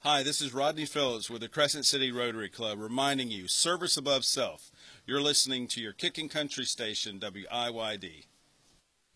Hi, this is Rodney Phillips with the Crescent City Rotary Club reminding you, service above self. You're listening to your kicking country station, WIYD.